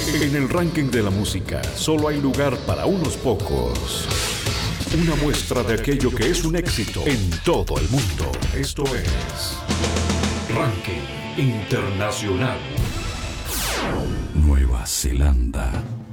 En el ranking de la música solo hay lugar para unos pocos. Una muestra de aquello que es un éxito en todo el mundo. Esto es Ranking Internacional. Nueva Zelanda.